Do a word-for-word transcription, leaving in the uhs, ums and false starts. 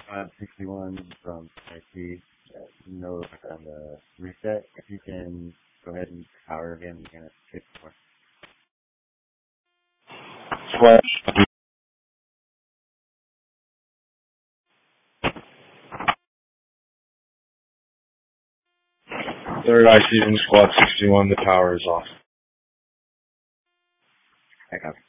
Squad sixty-one from I T. Uh, note on the reset. If you can go ahead and power again, you're gonna hit more. Squad. Third I C in Squad sixty-one, the power is off. I copy.